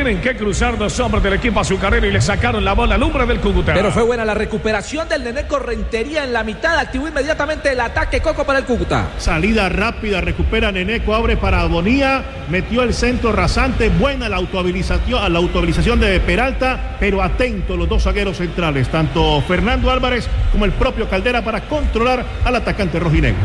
tienen que cruzar dos hombres del equipo azucarero y le sacaron la bola al hombre del Cúcuta. Pero fue buena la recuperación del Neneco Rentería en la mitad. Activó inmediatamente el ataque Coco para el Cúcuta. Salida rápida, recupera Neneco, abre para Bonilla, metió el centro rasante. Buena la autovilización de Peralta, pero atento los dos zagueros centrales, tanto Fernando Álvarez como el propio Caldera, para controlar al atacante rojinegro.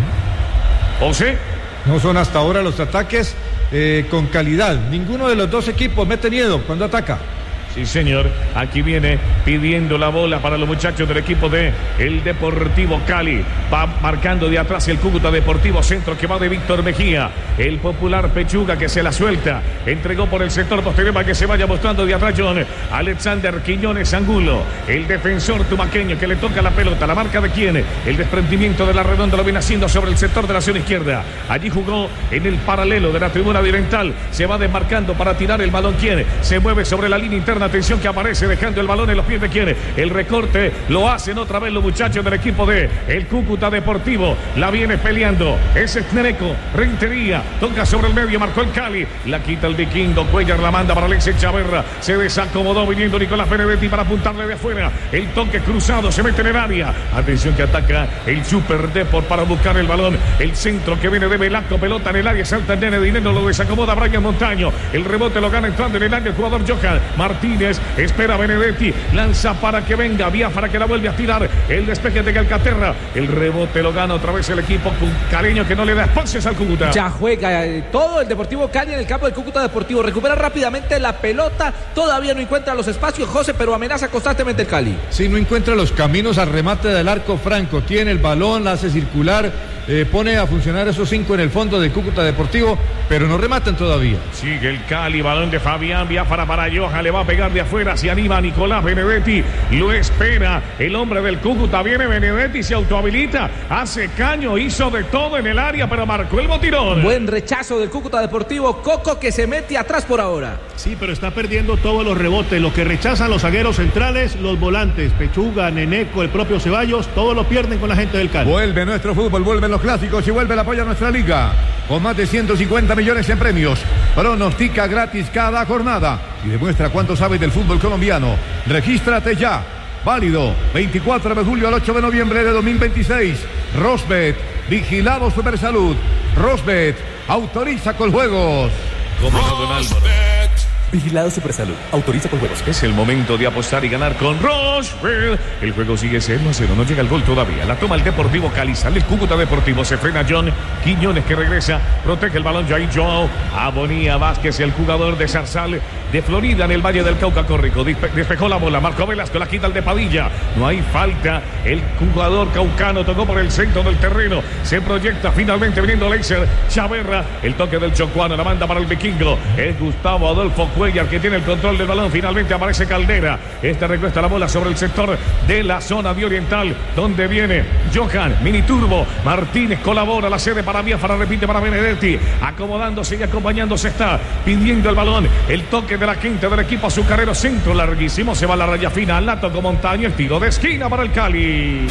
José. No son hasta ahora los ataques con calidad. Ninguno de los dos equipos mete miedo cuando ataca. Sí, señor. Aquí viene pidiendo la bola para los muchachos del equipo de el Deportivo Cali. Va marcando de atrás el Cúcuta Deportivo, centro que va de Víctor Mejía. El popular Pechuga que se la suelta. Entregó por el sector posterior para que se vaya mostrando de atrás John Alexander Quiñones Angulo. El defensor tumaqueño que le toca la pelota. ¿La marca de quién? El desprendimiento de la redonda lo viene haciendo sobre el sector de la zona izquierda. Allí jugó en el paralelo de la tribuna oriental. Se va desmarcando para tirar el balón. ¿Quién? Se mueve sobre la línea interna. Atención que aparece dejando el balón en los pies de quién. El recorte lo hacen otra vez los muchachos del equipo de el Cúcuta Deportivo. La viene peleando. Ese es Neneco Rentería. Toca sobre el medio. Marcó el Cali. La quita el vikingo. Cuellar la manda para Alexis Chaverra. Se desacomodó viniendo Nicolás Benedetti para apuntarle de afuera. El toque cruzado. Se mete en el área. Atención que ataca el Super Deport para buscar el balón. El centro que viene de Velasco. Pelota en el área. Salta el nene Dinero. Lo desacomoda Brian Montaño. El rebote lo gana entrando en el área el jugador Johan Martínez. Espera Benedetti, lanza para que venga Biafara, que la vuelve a tirar. El despeje de Calcaterra, el rebote lo gana otra vez el equipo caleño, que no le da espacios al Cúcuta. Ya juega todo el Deportivo Cali en el campo del Cúcuta Deportivo. Recupera rápidamente la pelota. Todavía no encuentra los espacios, José, pero amenaza constantemente el Cali. Sí, no encuentra los caminos al remate del arco franco. Tiene el balón, la hace circular, pone a funcionar esos 5 en el fondo del Cúcuta Deportivo, pero no rematan todavía. Sigue el Cali, balón de Fabián Biafara para Johan, le va a pegar de afuera, se anima Nicolás Benedetti, lo espera el hombre del Cúcuta, viene Benedetti, se autohabilita, hace caño, hizo de todo en el área, pero marcó el botirón. Buen rechazo del Cúcuta Deportivo, Coco que se mete atrás por ahora. Sí, pero está perdiendo todos los rebotes, lo que rechazan los zagueros centrales, los volantes, Pechuga, Neneco, el propio Ceballos, todos lo pierden con la gente del Cali. Vuelve nuestro fútbol, vuelven los clásicos y vuelve el apoyo a nuestra liga, con más de 150 millones en premios. Pronostica gratis cada jornada y demuestra cuánto sabes del fútbol colombiano. Regístrate ya. Válido 24 de julio al 8 de noviembre de 2026. Rosbet, vigilado Supersalud. Rosbet, autoriza con juegos. Como Don Álvaro. Vigilado Supersalud. Autoriza con juegos. Es el momento de apostar y ganar con Rochefort. El juego sigue 0-0. No llega el gol todavía. La toma el Deportivo Cali. Sale el Cúcuta Deportivo. Se frena John Quiñones que regresa. Protege el balón Jair Joao. Abonía Vázquez, el jugador de Zarzal de Florida en el Valle del Cauca Córrico. Despejó la bola. Marcó Velasco. La quita el de Padilla. No hay falta. El jugador caucano tocó por el centro del terreno. Se proyecta finalmente viniendo Leiser Chaverra. El toque del chocuano. La manda para el vikingo. Es Gustavo Adolfo Cuellar que tiene el control del balón. Finalmente aparece Caldera. Esta recuesta la bola sobre el sector de la zona de oriental, donde viene Johan Miniturbo. Martínez colabora, la sede para Biafara, repite para Benedetti. Acomodándose y acompañándose está. Pidiendo el balón. El toque de la quinta del equipo azucarero. Centro larguísimo. Se va a la raya final. La tocó Montaño. El tiro de esquina para el Cali.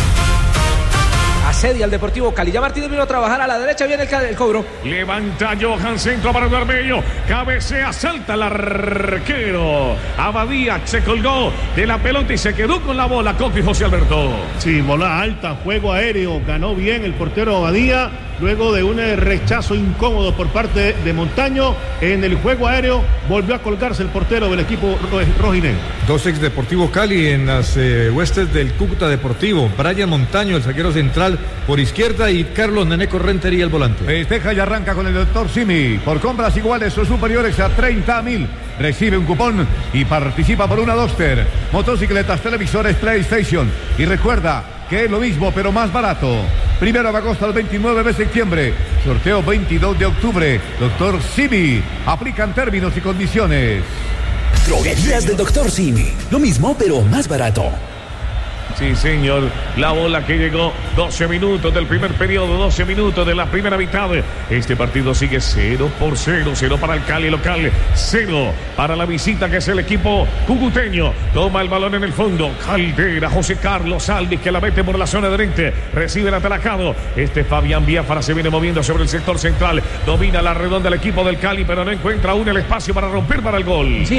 Asedia al Deportivo Cali. Ya Martínez vino a trabajar a la derecha. Viene el cobro. Levanta Johan, centro para el Armello. Cabecea, salta el arquero. Abadía se colgó de la pelota y se quedó con la bola. Coco y José Alberto. Sí, bola alta, juego aéreo. Ganó bien el portero Abadía. Luego de un rechazo incómodo por parte de Montaño en el juego aéreo, volvió a colgarse el portero del equipo rojinegro. Dos ex Deportivo Cali en las huestes del Cúcuta Deportivo. Brian Montaño, el zaguero central por izquierda, y Carlos Neneco Rentería, el volante. Festeja y arranca con el doctor Simi. Por compras iguales o superiores a 30.000. Recibe un cupón y participa por una Duster, motocicletas, televisores, PlayStation. Y recuerda que es lo mismo pero más barato. 1 de agosto al 29 de septiembre. Sorteo 22 de octubre. Doctor Simi. Aplican términos y condiciones. Droguerías del Doctor Simi. Lo mismo pero más barato. Sí, señor. La bola que llegó 12 minutos del primer periodo, 12 minutos de la primera mitad. Este partido sigue 0-0. 0 para el Cali local, 0 para la visita, que es el equipo cucuteño. Toma el balón en el fondo. Caldera, José Carlos Alvis, que la mete por la zona de oriente. Recibe el atalacado. Fabián Biafara se viene moviendo sobre el sector central. Domina la redonda el equipo del Cali, pero no encuentra aún el espacio para romper para el gol. Sí.